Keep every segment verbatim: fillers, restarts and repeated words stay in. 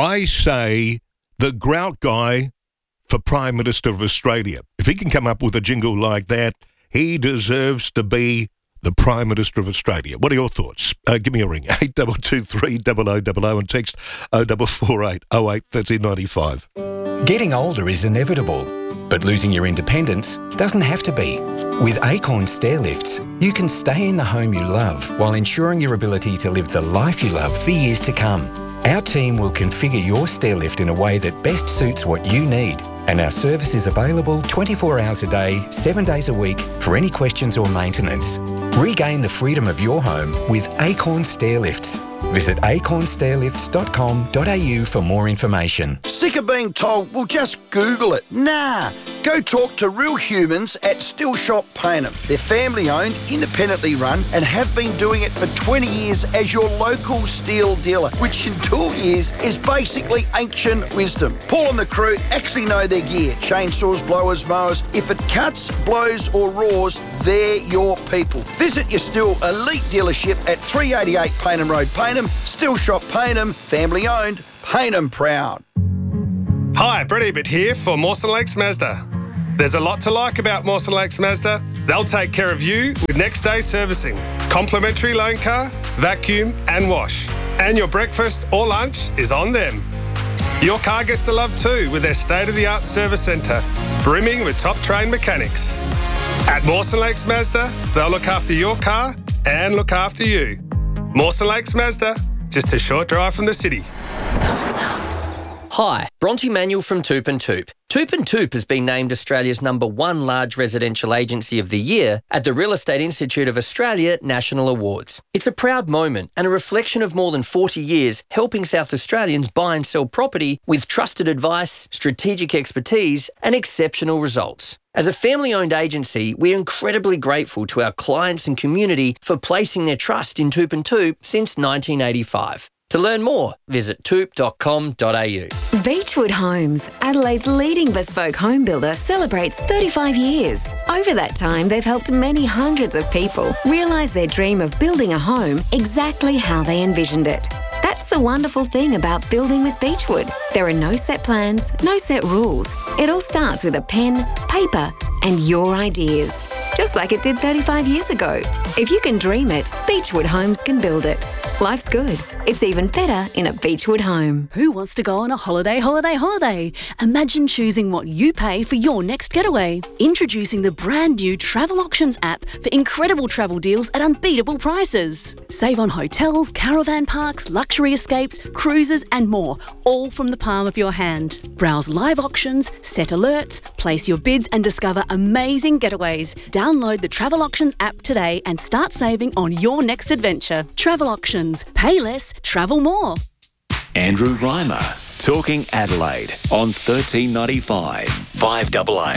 I say the grout guy for Prime Minister of Australia. If he can come up with a jingle like that, he deserves to be the Prime Minister of Australia. What are your thoughts? Uh, give me a ring, eight two two three, zero zero zero zero, and text oh four four eight, oh eight, one three nine five. Getting older is inevitable, but losing your independence doesn't have to be. With Acorn Stairlifts, you can stay in the home you love while ensuring your ability to live the life you love for years to come. Our team will configure your stairlift in a way that best suits what you need, and our service is available twenty-four hours a day, seven days a week for any questions or maintenance. Regain the freedom of your home with Acorn Stairlifts. Visit acorn stairlifts dot com dot a u for more information. Sick of being told, well, just Google it. Nah. Go talk to real humans at Steel Shop Payneham. They're family-owned, independently run, and have been doing it for twenty years as your local steel dealer, which in two years is basically ancient wisdom. Paul and the crew actually know their gear. Chainsaws, blowers, mowers. If it cuts, blows or roars, they're your people. Visit your Steel Elite dealership at three eighty-eight Payneham Road, Payneham. Steel Shop Payneham, family-owned, Payneham proud. Hi, Brett Ebert here for Mawson Lakes Mazda. There's a lot to like about Mawson Lakes Mazda. They'll take care of you with next day servicing, complimentary loan car, vacuum and wash. And your breakfast or lunch is on them. Your car gets the love too with their state-of-the-art service centre, brimming with top-trained mechanics. At Mawson Lakes Mazda, they'll look after your car and look after you. Mawson Lakes Mazda, just a short drive from the city. Hi, Bronte Manuel from Toop and Toop. Toop and Toop has been named Australia's number one large residential agency of the year at the Real Estate Institute of Australia National Awards. It's a proud moment and a reflection of more than forty years helping South Australians buy and sell property with trusted advice, strategic expertise and exceptional results. As a family-owned agency, we're incredibly grateful to our clients and community for placing their trust in Toop and Toop since nineteen eighty-five. To learn more, visit toop dot com dot a u. Beechwood Homes, Adelaide's leading bespoke home builder, celebrates thirty-five years. Over that time, they've helped many hundreds of people realise their dream of building a home exactly how they envisioned it. That's the wonderful thing about building with Beechwood. There are no set plans, no set rules. It all starts with a pen, paper, and your ideas. Just like it did thirty-five years ago. If you can dream it, Beechwood Homes can build it. Life's good. It's even better in a Beechwood home. Who wants to go on a holiday, holiday, holiday? Imagine choosing what you pay for your next getaway. Introducing the brand new Travel Auctions app for incredible travel deals at unbeatable prices. Save on hotels, caravan parks, luxury escapes, cruises and more, all from the palm of your hand. Browse live auctions, set alerts, place your bids and discover amazing getaways. Download the Travel Auctions app today and start saving on your next adventure. Travel Auctions. Pay less, travel more. Andrew Reimer, Talking Adelaide on thirteen ninety-five, five A A.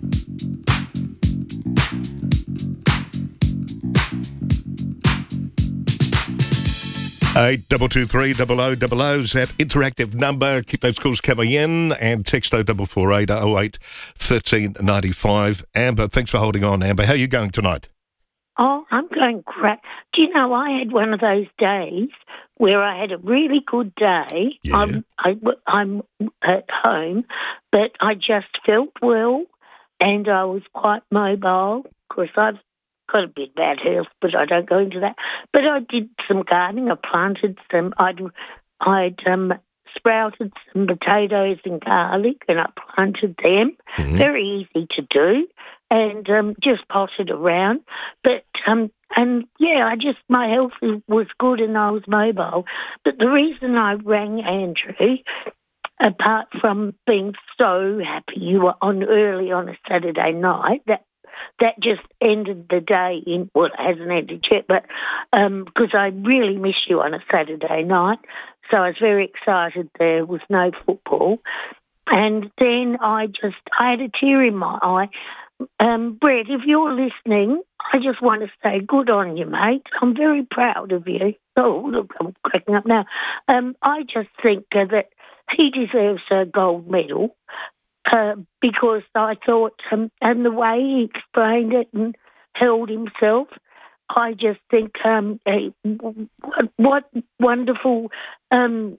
Eight double two three double o double o is that interactive number. Keep those calls coming in and text oh four four eight oh eight thirteen ninety five. Amber, thanks for holding on. Amber, how are you going tonight? Oh, I'm going great. Do you know, I had one of those days where I had a really good day. Yeah. I'm, I, I'm at home, but I just felt well and I was quite mobile. Of course, I've got a bit bad health, but I don't go into that. But I did some gardening. I planted some, I'd, I'd um, sprouted some potatoes and garlic and I planted them. Mm-hmm. Very easy to do. And um, just potted around. But, um, and yeah, I just, my health was good and I was mobile. But the reason I rang Andrew, apart from being so happy you were on early on a Saturday night, that that just ended the day in, well, it hasn't ended yet, but because um, I really miss you on a Saturday night. So I was very excited there was no football. And then I just, I had a tear in my eye. Um, Brett, if you're listening, I just want to say good on you, mate. I'm very proud of you. Oh, look, I'm cracking up now. Um, I just think uh, that he deserves a gold medal uh, because I thought, um, and the way he explained it and held himself, I just think um, uh, what wonderful um,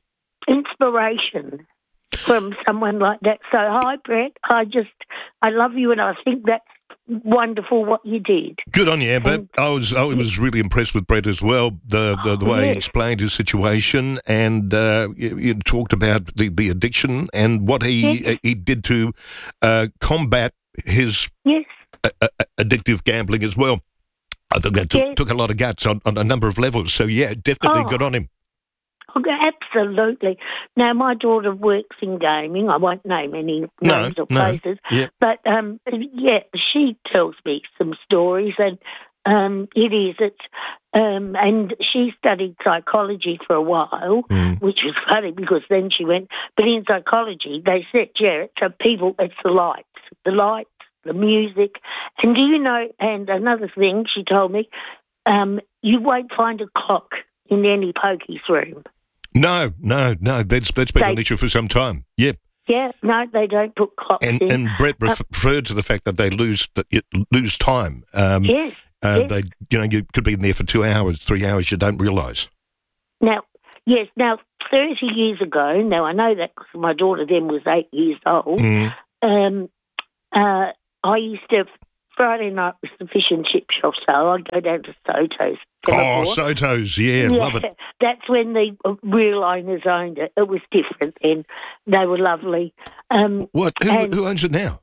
inspiration from someone like that. So, hi, Brett. I just, I love you, and I think that's wonderful what you did. Good on you, Amber. And- I was I was really impressed with Brett as well, the the, the way he Yes. explained his situation, and uh, you, you talked about the, the addiction and what he Yes. he did to uh, combat his Yes. uh, uh, addictive gambling as well. I think that took, Yes. took a lot of guts on, on a number of levels. So, yeah, definitely Oh. good on him. Okay, absolutely. Now, my daughter works in gaming. I won't name any No, names or no. places. Yeah. But, um, yeah, she tells me some stories, and um, it is. It's, um, and she studied psychology for a while, Mm. which was funny because then she went, but in psychology, they said, yeah, it's a people, it's the lights, the lights, the music. And do you know, and another thing she told me, um, you won't find a clock in any pokies room. No, no, no. That's that's been They- an issue for some time. Yeah, Yeah, no, they don't put clocks and in. and Brett Uh, ref- referred to the fact that they lose that you lose time. Um, yes, uh, yes. They, you know, you could be in there for two hours, three hours. You don't realise. Now, yes, now, thirty years ago, now I know that because my daughter then was eight years old, Mm. um, uh, I used to, Friday night was the fish and chip shop, so I'd go down to Soto's. Oh, Semaphore. Soto's, yeah, love it. That's when the uh, real owners owned it. It was different then. They were lovely. Um, What? Who, and- who owns it now?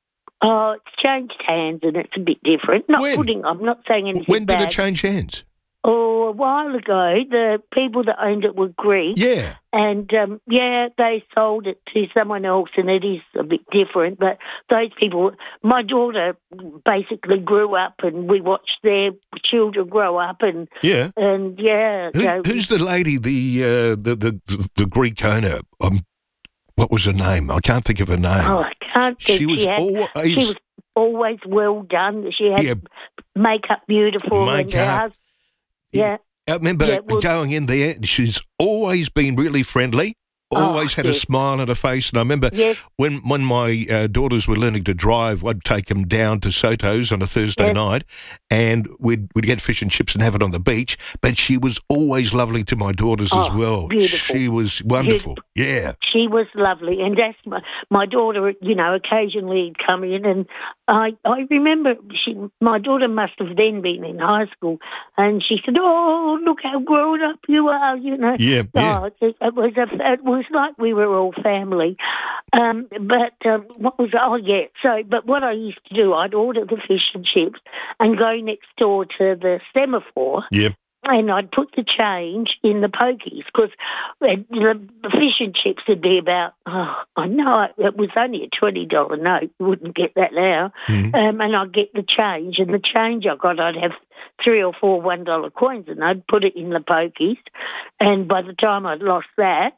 oh, it's changed hands and it's a bit different. Not When? putting, I'm not saying anything When did bad. it change hands? Oh, a while ago, the people that owned it were Greek. Yeah. And, um, yeah, they sold it to someone else, and it is a bit different. But those people, my daughter basically grew up, and we watched their children grow up, and, Yeah. and yeah. Who, so- who's the lady, the, uh, the the the Greek owner? Um, what was her name? I can't think of her name. Oh, I can't think. She was had, always- she was always well done. She had Yeah. makeup beautiful. And her Makeup. hus- yeah. I remember Yeah, well- going in there, and she's always been really friendly, always Oh, had a yes. smile on her face. And I remember Yes. when when my uh, daughters were learning to drive, I'd take them down to Soto's on a Thursday Yes. night, and we'd, we'd get fish and chips and have it on the beach. But she was always lovely to my daughters as Oh, well. beautiful. She was wonderful. Yeah. She was lovely, and that's my, my daughter. You know, occasionally would come in, and I I remember she. My daughter must have then been in high school, and she said, "Oh, look how grown up you are," you know. Yeah, yeah. Oh, it, it was a, it was like we were all family. Um, but um, what was oh yeah. So, but what I used to do, I'd order the fish and chips and go next door to the Semaphore. Yeah. And I'd put the change in the pokies because the, the fish and chips would be about, oh, I know it was only a twenty dollars note. You wouldn't get that now. Mhm. Um, and I'd get the change. And the change I got, I'd have three or four one dollar coins and I'd put it in the pokies. And by the time I'd lost that,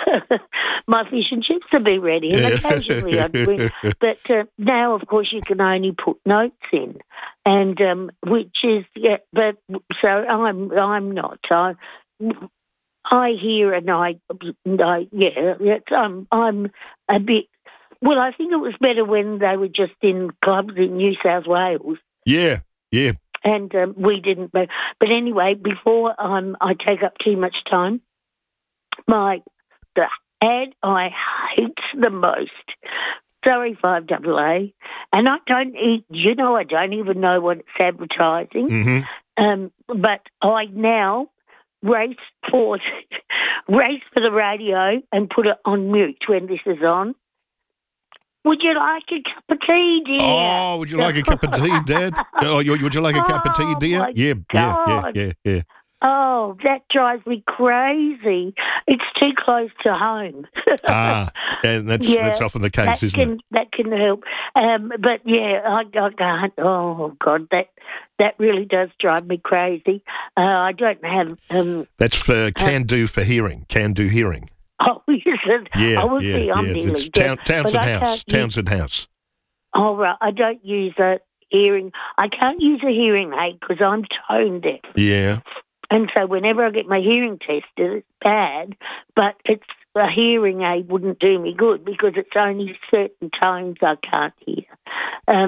my fish and chips would be ready. And Yeah. occasionally I'd win. But uh, now, of course, you can only put notes in. And um, which is, yeah, but so I'm I'm not. I, I hear and I, I yeah, it's, um, I'm a bit, well, I think it was better when they were just in clubs in New South Wales. Yeah. Yeah. And um, we didn't. But, but anyway, before um, I take up too much time, my the ad I hate the most. Sorry, five double A, and I don't eat. You know, I don't even know what it's advertising. Mm-hmm. Um, but I now race for race for the radio and put it on mute when this is on. Would you like a cup of tea, dear? Oh, would you like a cup of tea, Dad? Oh, you- would you like a cup of tea, Oh, dear? my Yeah, yeah, yeah, God. yeah, yeah. Oh, that drives me crazy. It's too close to home. Ah, and that's Yeah, that's often the case, that isn't can, it? That can help. Um, but yeah, I, I can't. Oh God, that that really does drive me crazy. Uh, I don't have. Um, That's for can do for hearing. Can do hearing. oh, is it? Yeah, I will yeah, see. I'm yeah. nearly It's deaf, Town, but Townsend I House. can't use- Townsend House. Oh right, I don't use a hearing. I can't use a hearing aid because I'm tone deaf. Yeah. And so whenever I get my hearing tested, it's bad, but it's a hearing aid wouldn't do me good because it's only certain tones I can't hear. Um,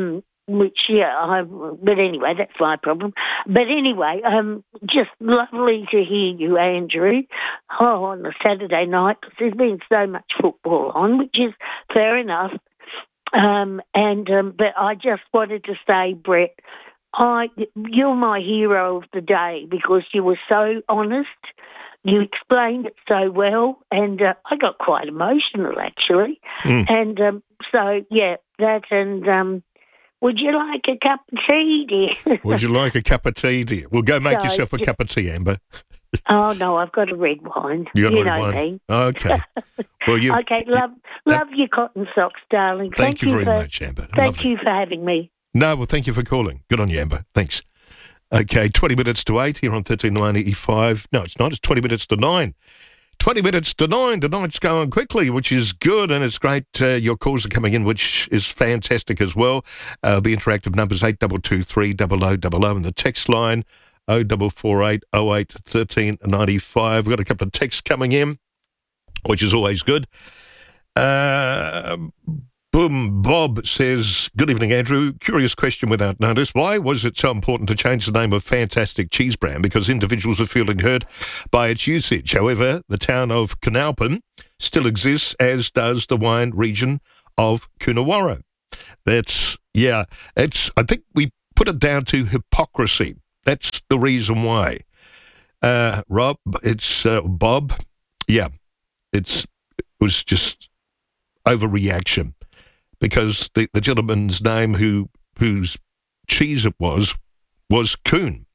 which, yeah, I, but anyway, that's my problem. But anyway, um, just lovely to hear you, Andrew, oh, on a Saturday night, because there's been so much football on, which is fair enough. Um, and um, but I just wanted to say, Brett, I you're my hero of the day because you were so honest. You explained it so well, and uh, I got quite emotional, actually. Mm. And um, so, yeah, that and um, would you like a cup of tea, dear? Would you like a cup of tea, dear? Well, go make so, yourself a cup of tea, Amber. Oh, no, I've got a red wine. You got you red know wine? Me. Okay. Well, you. Okay, love, love uh, your cotton socks, darling. Thank, thank you, you very for, much, Amber. Thank Lovely. you for having me. No, well, thank you for calling. Good on you, Amber. Thanks. Okay, twenty minutes to eight here on thirteen ninety-five. No, it's not. It's twenty minutes to nine. twenty minutes to nine. The night's going quickly, which is good, and it's great. Uh, your calls are coming in, which is fantastic as well. Uh, the interactive number's eight two two three double oh double oh, and the text line oh four four eight oh eight one three nine five. We've got a couple of texts coming in, which is always good. Uh, Boom Bob says, good evening, Andrew. Curious question without notice. Why was it so important to change the name of Fantastic Cheese Brand? Because individuals are feeling hurt by its usage. However, the town of Canalpin still exists, as does the wine region of Coonawarra. That's, yeah, it's, I think we put it down to hypocrisy. That's the reason why. Uh, Rob, it's uh, Bob. Yeah, it's, it was just overreaction. Because the, the gentleman's name who whose cheese it was, was Coon.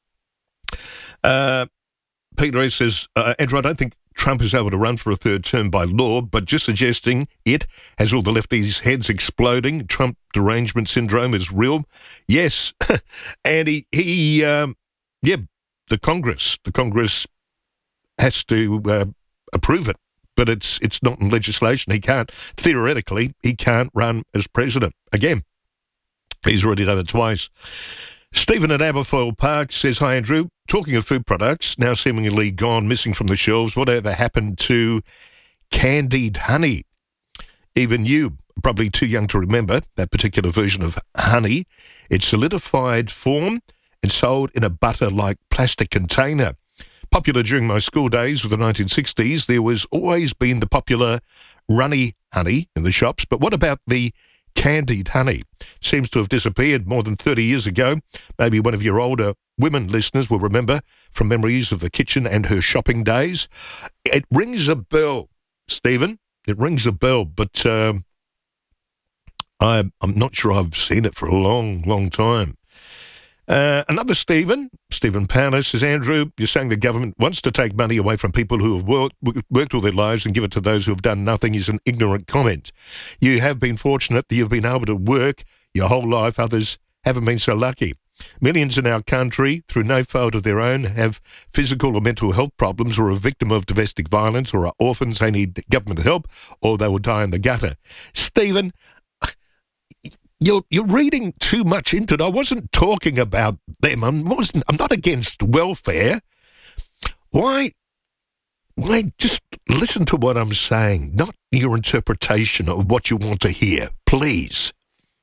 Uh, Peter A. says, uh, Andrew, I don't think Trump is able to run for a third term by law, but just suggesting it has all the lefties' heads exploding. Trump derangement syndrome is real. Yes, and he, he um, yeah, the Congress, the Congress has to uh, approve it. But it's it's not in legislation. He can't, theoretically, he can't run as president. Again, he's already done it twice. Stephen at Aberfoyle Park says, hi, Andrew. Talking of food products, now seemingly gone missing from the shelves, whatever happened to candied honey? Even you are probably too young to remember that particular version of honey. It's solidified form and sold in a butter-like plastic container. Popular during my school days of the nineteen sixties, there was always been the popular runny honey in the shops. But what about the candied honey? Seems to have disappeared more than thirty years ago. Maybe one of your older women listeners will remember from memories of the kitchen and her shopping days. It rings a bell, Stephen. It rings a bell, but um, I'm, I'm not sure I've seen it for a long, long time. Uh, another Stephen, Stephen Powner, says, Andrew, you're saying the government wants to take money away from people who have worked, worked all their lives and give it to those who have done nothing is an ignorant comment. You have been fortunate that you've been able to work your whole life. Others haven't been so lucky. Millions in our country, through no fault of their own, have physical or mental health problems or are a victim of domestic violence or are orphans. They need government help or they will die in the gutter. Stephen, You're you're reading too much into it. I wasn't talking about them. I'm wasn't. I'm not against welfare. Why? Why just listen to what I'm saying, not your interpretation of what you want to hear, please.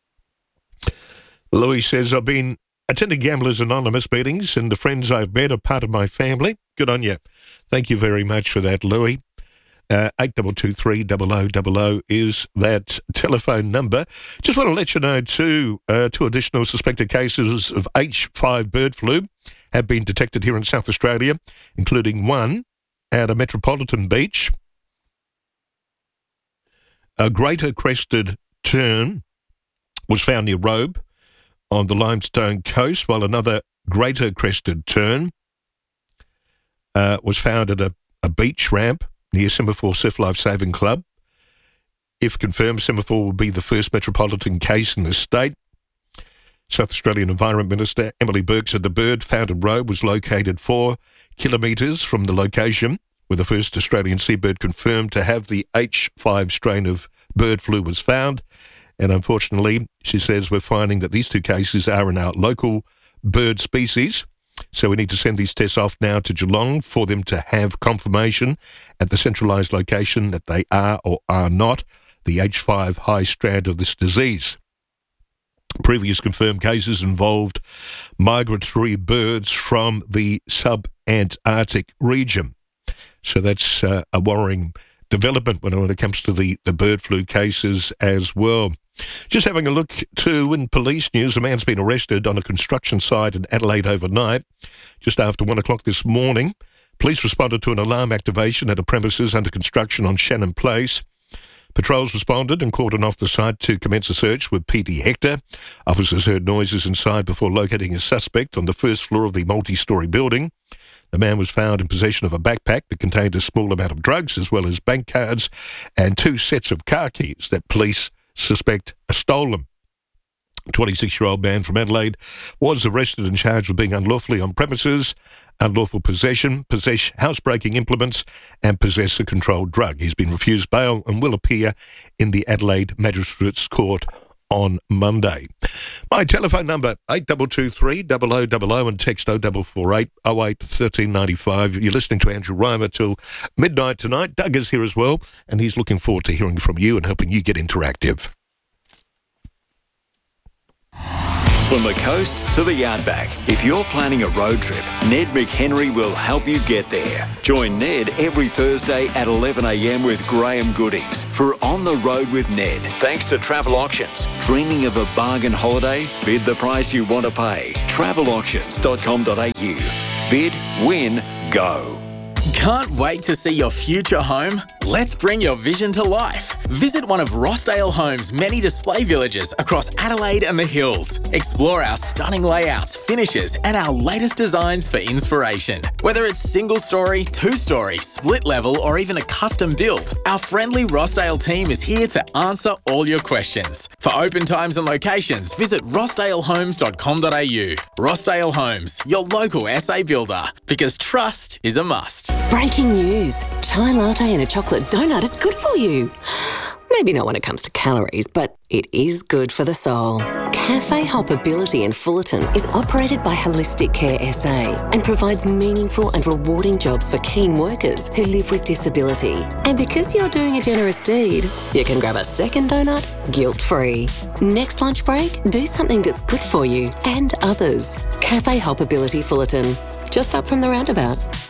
Louis says, I've been attending Gamblers Anonymous meetings, and the friends I've met are part of my family. Good on you. Thank you very much for that, Louis. Uh, eight two two three double oh double oh is that telephone number. Just want to let you know, too, uh, two additional suspected cases of H five bird flu have been detected here in South Australia, including one at a metropolitan beach. A greater crested tern was found near Robe on the Limestone coast, while another greater crested tern uh, was found at a, a beach ramp near Semaphore Surf Life Saving Club. If confirmed, Semaphore will be the first metropolitan case in the state. South Australian Environment Minister Emily Burke said the bird found in Robe was located four kilometres from the location where the first Australian seabird confirmed to have the H five strain of bird flu was found. And unfortunately, she says, we're finding that these two cases are in our local bird species. So we need to send these tests off now to Geelong for them to have confirmation at the centralised location that they are or are not the H five high strand of this disease. Previous confirmed cases involved migratory birds from the sub-Antarctic region. So that's uh, a worrying development when it comes to the, the bird flu cases as well. Just having a look too in police news, a man's been arrested on a construction site in Adelaide overnight, just after one o'clock this morning. Police responded to an alarm activation at a premises under construction on Shannon Place. Patrols responded and cordoned off the site to commence a search with P D Hector. Officers heard noises inside before locating a suspect on the first floor of the multi-storey building. The man was found in possession of a backpack that contained a small amount of drugs as well as bank cards and two sets of car keys that police suspect are stolen. A twenty-six-year-old man from Adelaide was arrested and charged with being unlawfully on premises, unlawful possession, possess housebreaking implements and possess a controlled drug. He's been refused bail and will appear in the Adelaide Magistrates Court on Monday. My telephone number, eight two two three, zero zero zero zero and text oh four four eight, oh eight, one three nine five. You're listening to Andrew Reimer till midnight tonight. Doug is here as well, and he's looking forward to hearing from you and helping you get interactive. From the coast to the outback, if you're planning a road trip, Ned McHenry will help you get there. Join Ned every Thursday at eleven a.m. with Graham Goodings for On the Road with Ned. Thanks to Travel Auctions. Dreaming of a bargain holiday? Bid the price you want to pay. travel auctions dot com dot a u. Bid, win, go. Can't wait to see your future home? Let's bring your vision to life. Visit one of Rossdale Homes' many display villages across Adelaide and the Hills. Explore our stunning layouts, finishes, and our latest designs for inspiration. Whether it's single story, two story, split level, or even a custom build, our friendly Rossdale team is here to answer all your questions. For open times and locations, visit rossdale homes dot com dot a u. Rossdale Homes, your local S A builder, because trust is a must. Breaking news. Chai latte and a chocolate donut is good for you. Maybe not when it comes to calories, but it is good for the soul. Cafe Hoppability in Fullerton is operated by Holistic Care S A and provides meaningful and rewarding jobs for keen workers who live with disability. And because you're doing a generous deed, you can grab a second donut guilt-free. Next lunch break, do something that's good for you and others. Cafe Hoppability Fullerton, just up from the roundabout.